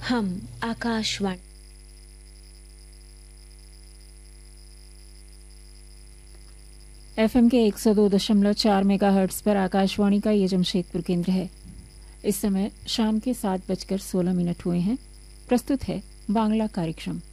हम आकाशवाणी एफएम के 102.4 मेगाहर्ट्ज पर आकाशवाणी का ये जमशेदपुर केंद्र है। इस समय शाम के 7:16 हुए हैं। प्रस्तुत है बांग्ला कार्यक्रम।